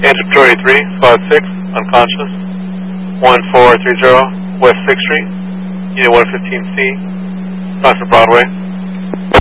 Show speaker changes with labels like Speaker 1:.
Speaker 1: Angel 3356, unconscious. 1430 West 6th Street, Unit 115C, Concord Broadway.